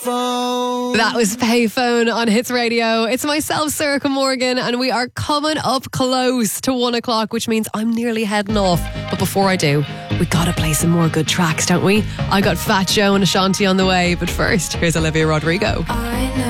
That was Payphone on Hits Radio. It's myself, Circa Morgan, and we are coming up close to 1 o'clock, which means I'm nearly heading off. But before I do, we gotta play some more good tracks, don't we? I got Fat Joe and Ashanti on the way, but first, here's Olivia Rodrigo. I know